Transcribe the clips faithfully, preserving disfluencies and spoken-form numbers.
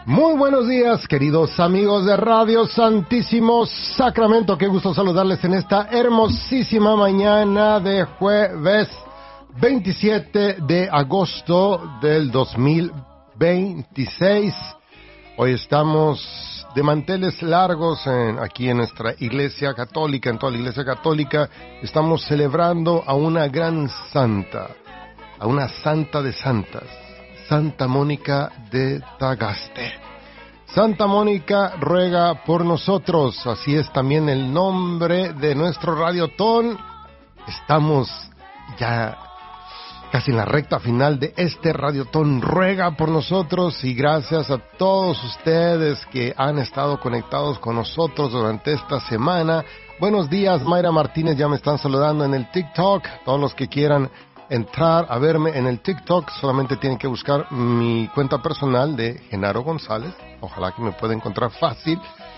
Muy buenos días, queridos amigos de Radio Santísimo Sacramento. Qué gusto saludarles en esta hermosísima mañana de jueves veintisiete de agosto del dos mil veintiséis. Hoy estamos de manteles largos en, aquí en nuestra iglesia católica, en toda la iglesia católica. Estamos celebrando a una gran santa, a una santa de santas. Santa Mónica de Tagaste. Santa Mónica ruega por nosotros, así es también el nombre de nuestro radiotón. Estamos ya casi en la recta final de este radiotón, ruega por nosotros, y gracias a todos ustedes que han estado conectados con nosotros durante esta semana. Buenos días, Mayra Martínez, ya me están saludando en el TikTok. Todos los que quieran entrar a verme en el TikTok solamente tienen que buscar mi cuenta personal de Genaro González. Ojalá que me pueda encontrar fácil.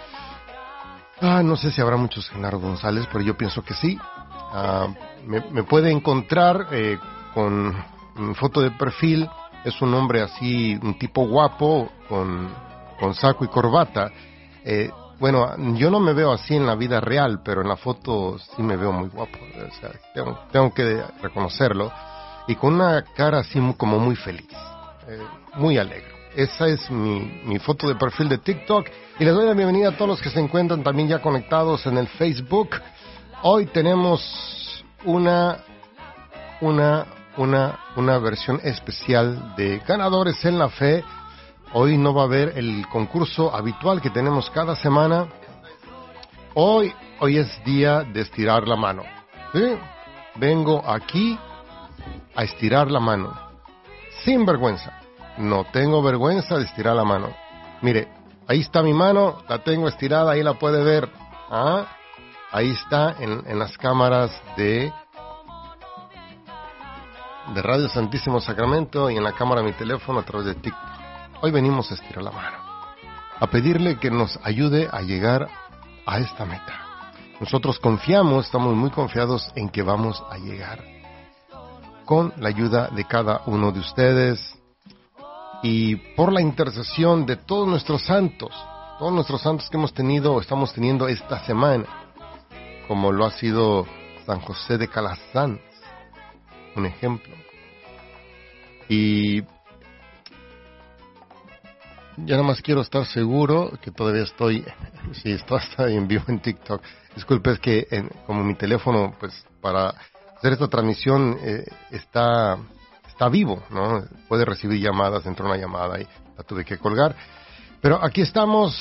Ah, no sé si habrá muchos Genaro González, pero yo pienso que sí. Ah, me, me puede encontrar eh, con mi foto de perfil. Es un hombre así, un tipo guapo, con, con saco y corbata. Eh, bueno, yo no me veo así en la vida real, pero en la foto sí me veo muy guapo. O sea, tengo, tengo que reconocerlo. Y con una cara así como muy feliz, eh, muy alegre. Esa es mi, mi foto de perfil de TikTok. Y les doy la bienvenida a todos los que se encuentran también ya conectados en el Facebook. Hoy tenemos una, una, una, una versión especial de Ganadores en la Fe. Hoy no va a haber el concurso habitual que tenemos cada semana. Hoy, hoy es día de estirar la mano. ¿Sí? Vengo aquí a estirar la mano. Sin vergüenza. No tengo vergüenza de estirar la mano. Mire, ahí está mi mano, la tengo estirada, ahí la puede ver. ¿Ah? Ahí está en, en las cámaras de, de Radio Santísimo Sacramento y en la cámara de mi teléfono a través de TikTok. Hoy venimos a estirar la mano, a pedirle que nos ayude a llegar a esta meta. Nosotros confiamos, estamos muy confiados en que vamos a llegar con la ayuda de cada uno de ustedes y por la intercesión de todos nuestros santos, todos nuestros santos que hemos tenido, estamos teniendo esta semana, como lo ha sido San José de Calasanz, un ejemplo. Y ya nada más quiero estar seguro que todavía estoy, sí, estoy hasta en vivo en TikTok. Disculpe, es que en, como mi teléfono, pues para hacer esta transmisión eh, está está vivo, ¿no? Puede recibir llamadas, entró una llamada y la tuve que colgar. Pero aquí estamos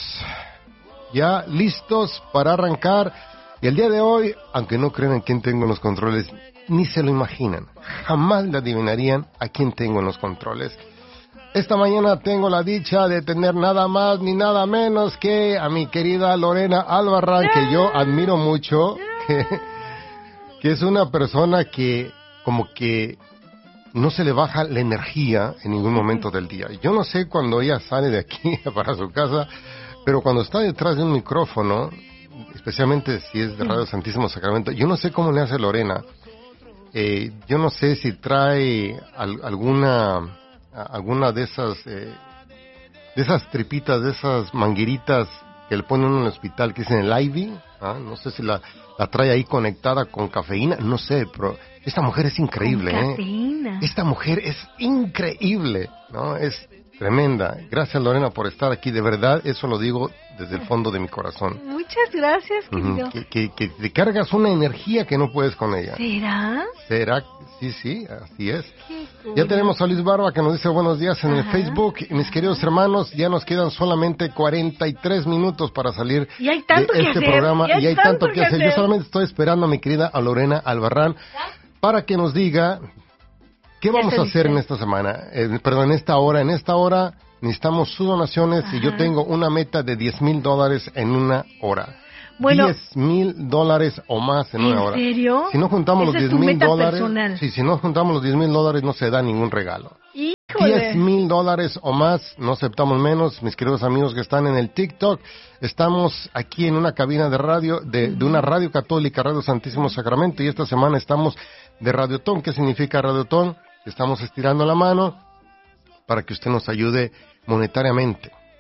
ya listos para arrancar. Y el día de hoy, aunque no crean en quién tengo en los controles, ni se lo imaginan. Jamás le adivinarían a quién tengo en los controles. Esta mañana tengo la dicha de tener nada más ni nada menos que a mi querida Lorena Albarrán, que yo admiro mucho, que, que es una persona que como que no se le baja la energía en ningún momento del día. Yo no sé cuando ella sale de aquí para su casa, pero cuando está detrás de un micrófono, especialmente si es de Radio Santísimo Sacramento, yo no sé cómo le hace Lorena. Eh, yo no sé si trae al, alguna... alguna de esas eh, de esas tripitas, de esas mangueritas que le ponen en el hospital que dicen el I V, ¿ah? No sé si la, la trae ahí conectada con cafeína, no sé, pero esta mujer es increíble, ¿eh? Cafeína. Esta mujer es increíble, ¿no? Es tremenda. Gracias, Lorena, por estar aquí, de verdad, eso lo digo desde el fondo de mi corazón. Muchas gracias, querido. Uh-huh. que, que, que te cargas una energía que no puedes con ella. ¿Será? ¿Será? Sí, sí, así es. Cool. Ya tenemos a Luis Barba que nos dice buenos días en Ajá. el Facebook. Mis queridos hermanos, ya nos quedan solamente cuarenta y tres minutos para salir y hay tanto de que este hacer. programa. Y hay, y hay tanto, tanto que hacer. hacer. Yo solamente estoy esperando a mi querida a Lorena Albarrán para que nos diga qué vamos a hacer en esta semana. Eh, perdón, en esta hora. En esta hora necesitamos sus donaciones. Ajá. Y yo tengo una meta de diez mil dólares en una hora. Bueno, diez mil dólares o más en, en una hora. ¿En serio? Si no juntamos los diez mil dólares, personal. sí, si no juntamos los diez mil dólares no se da ningún regalo. Híjole. diez mil dólares o más, no aceptamos menos. Mis queridos amigos que están en el TikTok, estamos aquí en una cabina de radio, de, de una radio católica, Radio Santísimo Sacramento, y esta semana estamos de Radiotón. ¿Qué significa Radiotón? Estamos estirando la mano para que usted nos ayude monetariamente.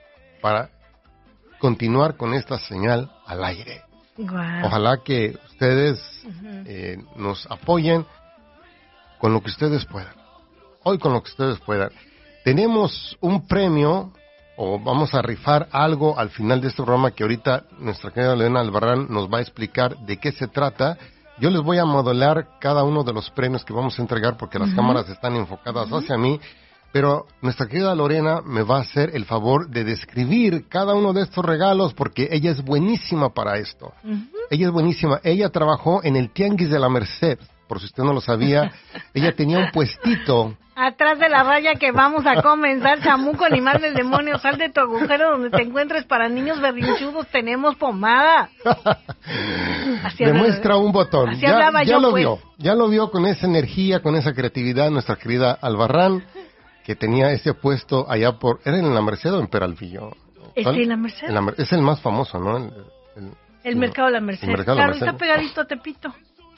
para continuar con esta señal al aire. Wow. Ojalá que ustedes uh-huh. eh, nos apoyen con lo que ustedes puedan. Hoy con lo que ustedes puedan. Tenemos un premio, o vamos a rifar algo al final de este programa que ahorita nuestra querida Lorena Albarrán nos va a explicar de qué se trata. Yo les voy a modelar cada uno de los premios que vamos a entregar porque las uh-huh. cámaras están enfocadas uh-huh. hacia mí, pero nuestra querida Lorena me va a hacer el favor de describir cada uno de estos regalos porque ella es buenísima para esto. Uh-huh. Ella es buenísima. Ella trabajó en el Tianguis de la Merced, por si usted no lo sabía. Ella tenía un puestito. Atrás de la raya que vamos a comenzar, chamuco, animal del demonio, sal de tu agujero donde te encuentres. Para niños berrinchudos tenemos pomada. Así Demuestra hablaba, un botón. Así ya hablaba ya yo, lo pues. vio, ya lo vio con esa energía, con esa creatividad, nuestra querida Albarrán, que tenía ese puesto allá por, ¿era en la Merced o en Peralvillo? ¿Es en la Merced? En la, es el más famoso, ¿no? El, el, el mercado de la Merced. Mercado claro, la Merced. Está pegadito a Tepito.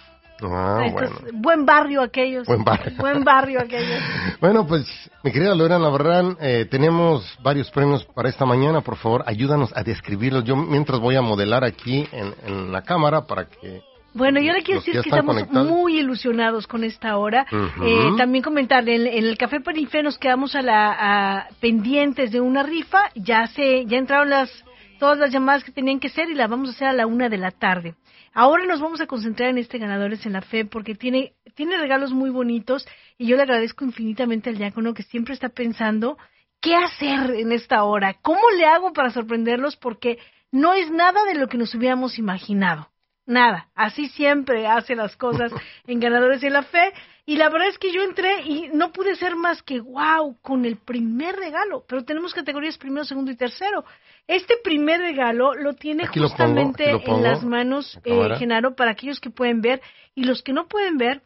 Ah, bueno. Buen barrio aquellos. Buen barrio. Buen barrio aquellos. Bueno, pues, mi querida Lorena Albarrán, eh, tenemos varios premios para esta mañana. Por favor, ayúdanos a describirlos. Yo mientras voy a modelar aquí en, en la cámara para que... Bueno, yo le quiero decir que estamos conectados. Muy ilusionados con esta hora. Uh-huh. Eh, también comentarle, en, en el Café Perife nos quedamos a la a, pendientes de una rifa. Ya se ya entraron las todas las llamadas que tenían que ser y las vamos a hacer a la una de la tarde. Ahora nos vamos a concentrar en este Ganadores en la Fe porque tiene tiene regalos muy bonitos y yo le agradezco infinitamente al diácono que siempre está pensando qué hacer en esta hora, cómo le hago para sorprenderlos porque no es nada de lo que nos hubiéramos imaginado. Nada, así siempre hace las cosas en Ganadores en la Fe y la verdad es que yo entré y no pude ser más que wow con el primer regalo, pero tenemos categorías primero, segundo y tercero. Este primer regalo lo tiene aquí justamente lo pongo, lo pongo, en las manos eh, Genaro para aquellos que pueden ver y los que no pueden ver,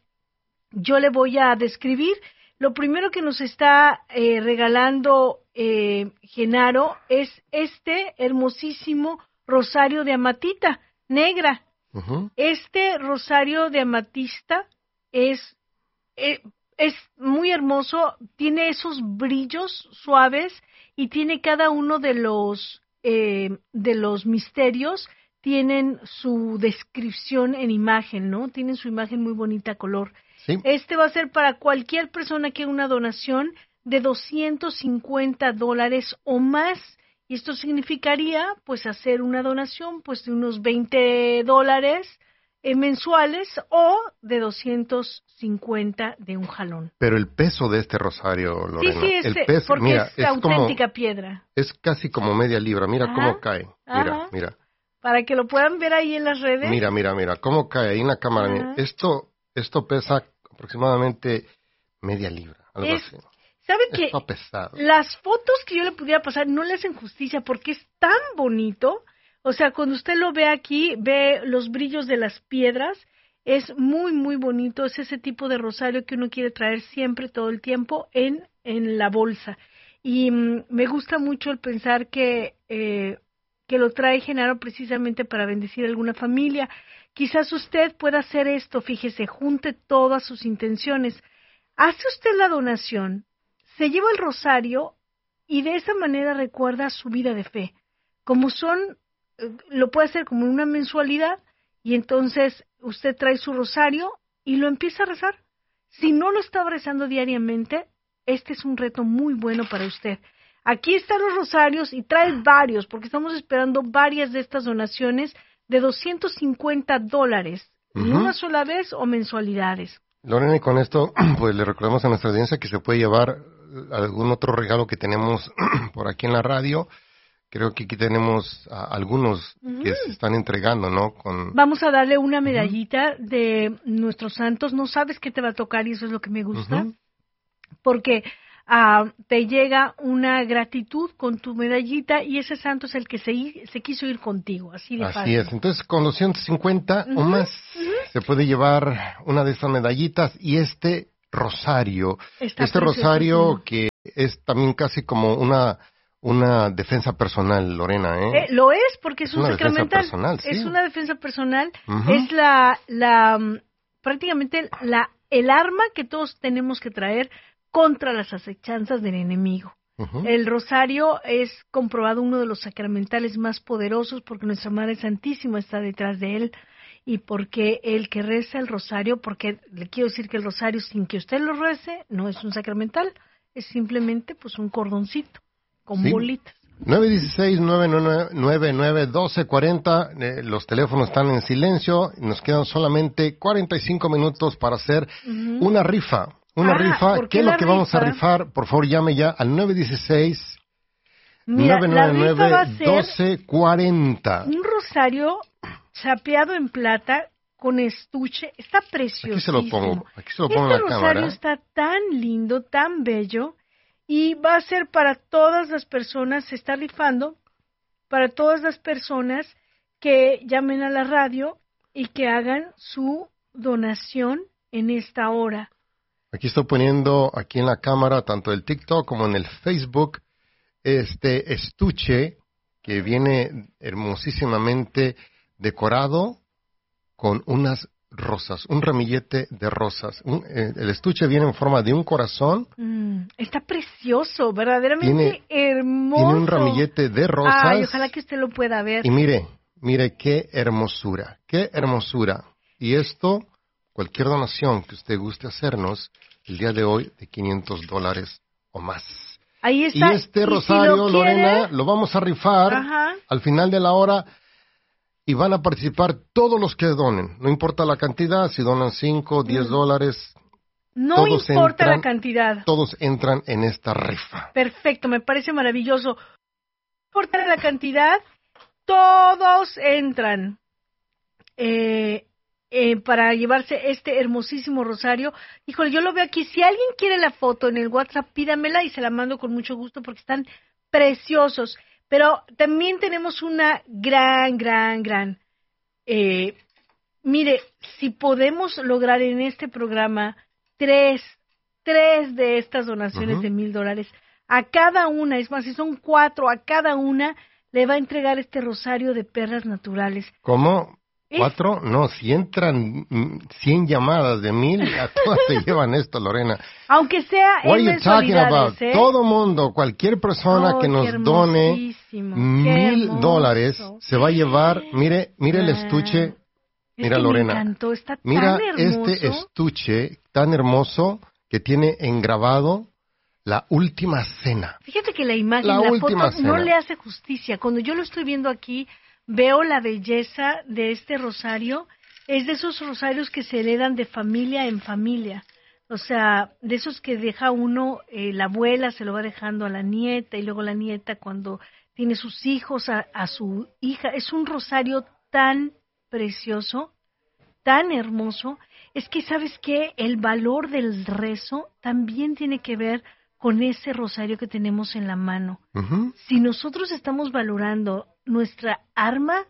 yo le voy a describir. Lo primero que nos está eh, regalando eh, Genaro es este hermosísimo rosario de amatita negra. Uh-huh. Este rosario de amatista es, eh, es muy hermoso, tiene esos brillos suaves y tiene cada uno de los, eh, de los misterios, tienen su descripción en imagen, ¿no? Tienen su imagen muy bonita, color. Sí. Este va a ser para cualquier persona que haga una donación de doscientos cincuenta dólares o más. Y esto significaría, pues, hacer una donación, pues, de unos veinte dólares eh, mensuales o de doscientos cincuenta de un jalón. Pero el peso de este rosario, Lorena, sí, sí, es, el peso, porque mira, es, es auténtica como, piedra. Es casi como media libra, mira ajá, cómo cae, mira, ajá. mira. Para que lo puedan ver ahí en las redes. Mira, mira, mira, cómo cae ahí en la cámara. Mira. Esto, esto pesa aproximadamente media libra, algo es, así. ¿Sabe que pesado. Las fotos que yo le pudiera pasar no le hacen justicia porque es tan bonito? O sea, cuando usted lo ve aquí, ve los brillos de las piedras, es muy, muy bonito. Es ese tipo de rosario que uno quiere traer siempre, todo el tiempo, en, en la bolsa. Y mmm, me gusta mucho el pensar que, eh, que lo trae Genaro precisamente para bendecir a alguna familia. Quizás usted pueda hacer esto, fíjese, junte todas sus intenciones. Hace usted la donación, se lleva el rosario y de esa manera recuerda su vida de fe. Como son, lo puede hacer como una mensualidad y entonces usted trae su rosario y lo empieza a rezar. Si no lo está rezando diariamente, este es un reto muy bueno para usted. Aquí están los rosarios y trae varios porque estamos esperando varias de estas donaciones de doscientos cincuenta dólares, uh-huh. y una sola vez o mensualidades. Lorena, y con esto, pues le recordamos a nuestra audiencia que se puede llevar algún otro regalo que tenemos por aquí en la radio. Creo que aquí tenemos a algunos uh-huh. que se están entregando, ¿no? Con... Vamos a darle una medallita uh-huh. de nuestros santos. No sabes qué te va a tocar y eso es lo que me gusta. Uh-huh. Porque uh, te llega una gratitud con tu medallita y ese santo es el que se, se quiso ir contigo. Así de Así fácil. es. Entonces, con doscientos cincuenta uh-huh. o más, uh-huh. se puede llevar una de estas medallitas y este rosario. Está este rosario que es también casi como una una defensa personal, Lorena, ¿eh? eh lo es, porque es, es un una sacramental. Defensa personal, sí. Es una defensa personal. Uh-huh. Es la, la, prácticamente la, el arma que todos tenemos que traer contra las acechanzas del enemigo. Uh-huh. El rosario es comprobado uno de los sacramentales más poderosos porque nuestra Madre Santísima está detrás de él y porque el que reza el rosario, porque le quiero decir que el rosario sin que usted lo rece no es un sacramental, es simplemente pues un cordoncito con sí. bolitas. nueve uno seis, nueve nueve nueve, uno dos cuatro cero, eh, los teléfonos están en silencio, nos quedan solamente cuarenta y cinco minutos para hacer uh-huh. una rifa. Una ah, rifa, ¿qué, ¿qué es lo que rifa? Vamos a rifar? Por favor, llame ya al nueve uno seis, nueve nueve nueve, uno dos cuatro cero. Un rosario chapeado en plata con estuche, está preciosísimo. Aquí se lo pongo, aquí se lo pongo este en la cámara. Este rosario está tan lindo, tan bello, y va a ser para todas las personas, se está rifando, para todas las personas que llamen a la radio y que hagan su donación en esta hora. Aquí estoy poniendo, aquí en la cámara, tanto el TikTok como en el Facebook, este estuche que viene hermosísimamente decorado con unas rosas, un ramillete de rosas. Un, eh, el estuche viene en forma de un corazón. Mm, está precioso, verdaderamente tiene, hermoso. Tiene un ramillete de rosas. Ay, ojalá que usted lo pueda ver. Y mire, mire qué hermosura, qué hermosura. Y esto, cualquier donación que usted guste hacernos, el día de hoy, de quinientos dólares o más. Ahí está. Y este rosario, si lo Lorena, lo vamos a rifar Ajá. al final de la hora. Y van a participar todos los que donen. No importa la cantidad, si donan cinco, diez dólares. No todos importa entran, la cantidad. Todos entran en esta rifa. Perfecto, me parece maravilloso. No importa la cantidad, todos entran eh, eh, para llevarse este hermosísimo rosario. Híjole, yo lo veo aquí. Si alguien quiere la foto en el WhatsApp, pídamela y se la mando con mucho gusto porque están preciosos. Pero también tenemos una gran, gran, gran... Eh, mire, si podemos lograr en este programa tres, tres de estas donaciones uh-huh. de mil dólares, a cada una, es más, si son cuatro, a cada una le va a entregar este rosario de perlas naturales. ¿Cómo? ¿Cuatro? No, si entran cien llamadas de mil, a todas se llevan esto, Lorena. Aunque sea What en mensualidades, ¿eh? Todo mundo, cualquier persona oh, que nos done mil dólares, se va a llevar, mire, mire ah, el estuche, mira es que Lorena, me encantó, está tan mira hermoso. Este estuche tan hermoso que tiene engrabado la última cena. Fíjate que la imagen, la, la última foto cena. no le hace justicia. Cuando yo lo estoy viendo aquí, veo la belleza de este rosario. Es de esos rosarios que se heredan de familia en familia. O sea, de esos que deja uno, eh, la abuela se lo va dejando a la nieta y luego la nieta cuando tiene sus hijos a, a su hija. Es un rosario tan precioso, tan hermoso. Es que, ¿sabes qué? El valor del rezo también tiene que ver con ese rosario que tenemos en la mano. Uh-huh. Si nosotros estamos valorando nuestra arma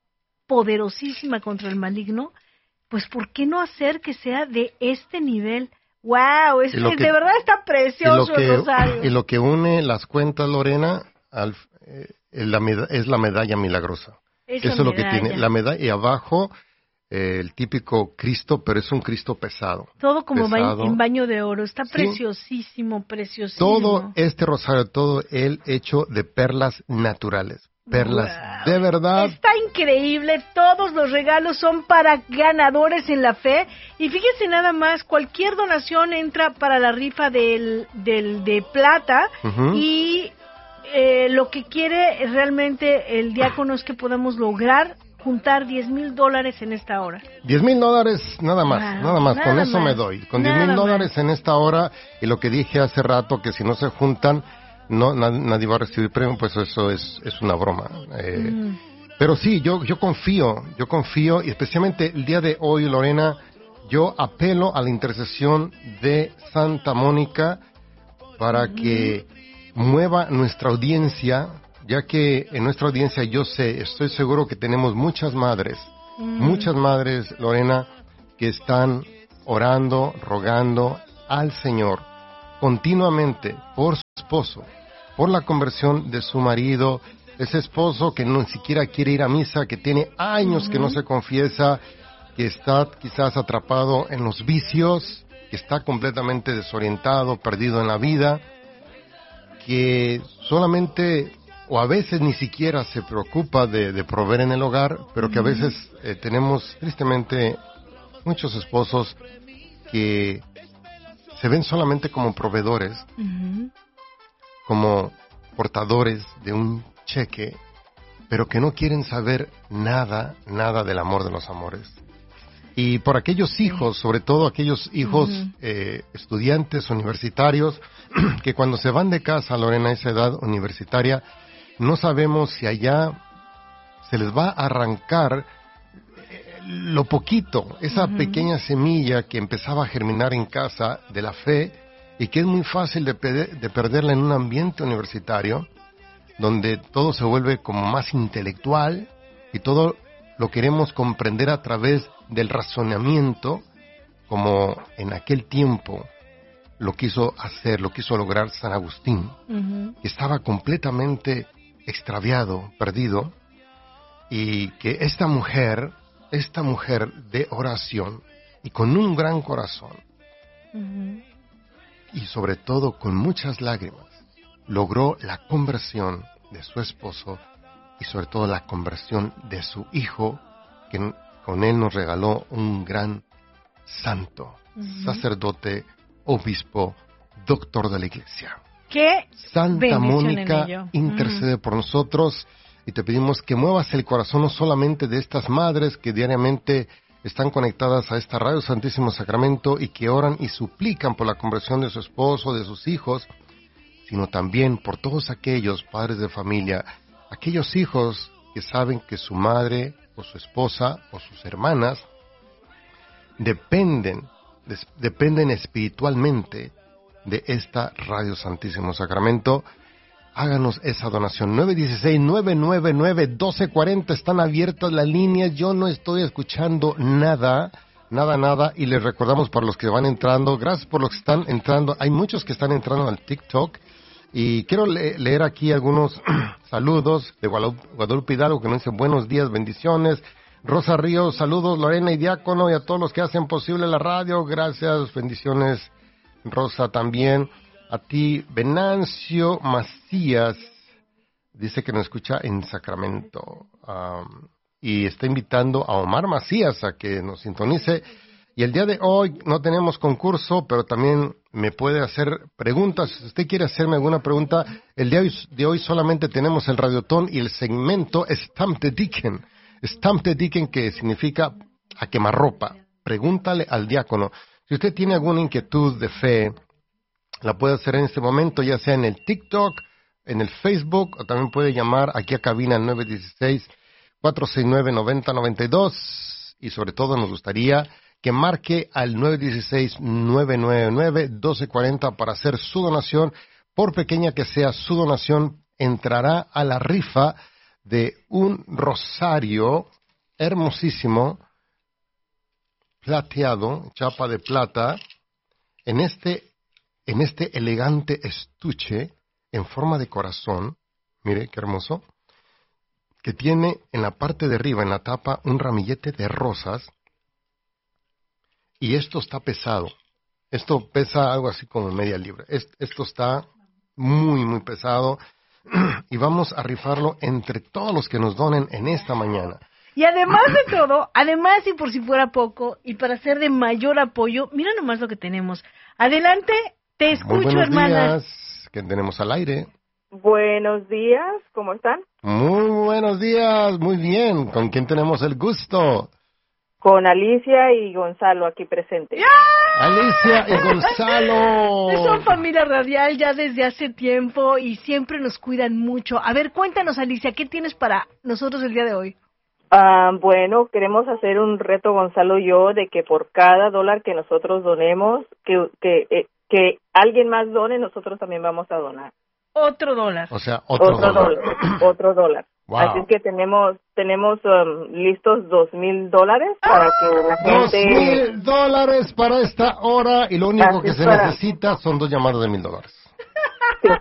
poderosísima contra el maligno, pues ¿por qué no hacer que sea de este nivel? ¡Wow! Es que, que de verdad está precioso que, el rosario. Y lo que une las cuentas, Lorena, al, eh, la med- es la medalla milagrosa. Es Eso es lo que tiene. La medalla y abajo eh, el típico Cristo, pero es un Cristo pesado. Todo como pesado. Ba- en baño de oro. Está preciosísimo, sí. preciosísimo. Todo este rosario, todo él hecho de perlas naturales. Perlas, wow. De verdad. Está increíble, todos los regalos son para ganadores en la fe. Y fíjense nada más, cualquier donación entra para la rifa del, del de plata. Uh-huh. Y eh, lo que quiere realmente el diácono es que podamos lograr juntar diez mil dólares en esta hora. diez mil dólares nada más, wow, nada más, nada con más. Eso me doy. Con diez mil dólares en esta hora, y lo que dije hace rato, que si no se juntan, no nadie, nadie va a recibir premio, pues eso es, es una broma. Eh, mm. Pero sí, yo, yo confío, yo confío, y especialmente el día de hoy, Lorena, yo apelo a la intercesión de Santa Mónica para mm. que mueva nuestra audiencia, ya que en nuestra audiencia yo sé, estoy seguro que tenemos muchas madres, mm. muchas madres, Lorena, que están orando, rogando al Señor continuamente por su esposo, por la conversión de su marido, ese esposo que no siquiera quiere ir a misa, que tiene años uh-huh. que no se confiesa, que está quizás atrapado en los vicios, que está completamente desorientado, perdido en la vida, que solamente o a veces ni siquiera se preocupa de, de proveer en el hogar, pero que a veces eh, tenemos tristemente muchos esposos que se ven solamente como proveedores, uh-huh. como portadores de un cheque, pero que no quieren saber nada, nada del amor de los amores. Y por aquellos hijos, sobre todo aquellos hijos uh-huh. eh, estudiantes universitarios, que cuando se van de casa, Lorena, a esa edad universitaria, no sabemos si allá se les va a arrancar eh, lo poquito, esa uh-huh. pequeña semilla que empezaba a germinar en casa de la fe y que es muy fácil de, pe- de perderla en un ambiente universitario donde todo se vuelve como más intelectual y todo lo queremos comprender a través del razonamiento, como en aquel tiempo lo quiso hacer, lo quiso lograr San Agustín, uh-huh. que estaba completamente extraviado, perdido, y que esta mujer, esta mujer de oración, y con un gran corazón, uh-huh. y sobre todo con muchas lágrimas, logró la conversión de su esposo, y sobre todo la conversión de su hijo, que con él nos regaló un gran santo, uh-huh. sacerdote, obispo, doctor de la iglesia. ¡Qué Santa Mónica intercede uh-huh. por nosotros y te pedimos que muevas el corazón no solamente de estas madres que diariamente están conectadas a esta Radio Santísimo Sacramento y que oran y suplican por la conversión de su esposo, de sus hijos, sino también por todos aquellos padres de familia, aquellos hijos que saben que su madre o su esposa o sus hermanas dependen, des, dependen espiritualmente de esta Radio Santísimo Sacramento. Háganos esa donación. nueve uno seis, nueve nueve nueve, uno dos cuatro cero, están abiertas las líneas. Yo no estoy escuchando nada, nada, nada. Y les recordamos para los que van entrando, gracias por los que están entrando. Hay muchos que están entrando al TikTok. Y quiero le- leer aquí algunos saludos de Guadalupe, Guadalupe Hidalgo, que nos dice buenos días, bendiciones. Rosa Ríos, saludos, Lorena y Diácono, y a todos los que hacen posible la radio. Gracias, bendiciones, Rosa, también. A ti, Venancio Macías, dice que nos escucha en Sacramento. Um, y está invitando a Omar Macías a que nos sintonice. Y el día de hoy no tenemos concurso, pero también me puede hacer preguntas. Si usted quiere hacerme alguna pregunta, el día de hoy, de hoy solamente tenemos el radiotón y el segmento Stamp the Deacon. Stamp the Deacon, que significa a quemarropa. Pregúntale al diácono. Si usted tiene alguna inquietud de fe, la puede hacer en este momento, ya sea en el TikTok, en el Facebook, o también puede llamar aquí a cabina al nueve uno seis, cuatro seis nueve, nueve cero nueve dos. Y sobre todo nos gustaría que marque al nueve uno seis, nueve nueve nueve, uno dos cuatro cero para hacer su donación. Por pequeña que sea su donación, entrará a la rifa de un rosario hermosísimo, plateado, chapa de plata, en este, en este elegante estuche en forma de corazón. Mire qué hermoso, que tiene en la parte de arriba, en la tapa, un ramillete de rosas. Y esto está pesado. Esto pesa algo así como media libra. Esto está muy, muy pesado. Y vamos a rifarlo entre todos los que nos donen en esta mañana. Y además de todo, además y por si fuera poco, y para ser de mayor apoyo, mira nomás lo que tenemos. Adelante, te escucho, muy buenos hermanas. Días, que tenemos al aire. Buenos días, ¿cómo están? Muy buenos días, muy bien. ¿Con quién tenemos el gusto? Con Alicia y Gonzalo aquí presentes. ¡Ya! Alicia y Gonzalo. Son familia radial ya desde hace tiempo y siempre nos cuidan mucho. A ver, cuéntanos, Alicia, ¿qué tienes para nosotros el día de hoy? Ah, bueno, queremos hacer un reto, Gonzalo y yo, de que por cada dólar que nosotros donemos, que que eh, que alguien más done, nosotros también vamos a donar. Otro dólar. O sea, otro, otro dólar. dólar. Otro dólar. Wow. Así es que tenemos tenemos um, listos dos mil dólares para que la Dos gente... mil dólares para esta hora y lo único Así que se para... necesita son dos llamadas de mil dólares. Sí,